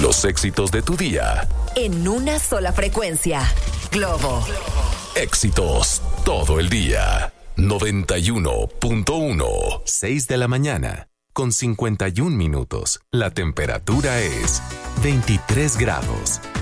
Los éxitos de tu día. En una sola frecuencia. Globo. Éxitos todo el día. 91.1. 6 de la mañana, con 51 minutos. La temperatura es 23 grados.